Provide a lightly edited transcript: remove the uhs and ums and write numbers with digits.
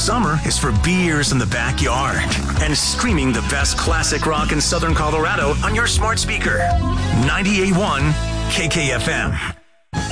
Summer is for beers in the backyard and streaming the best classic rock in Southern Colorado on your smart speaker. 98.1 KKFM.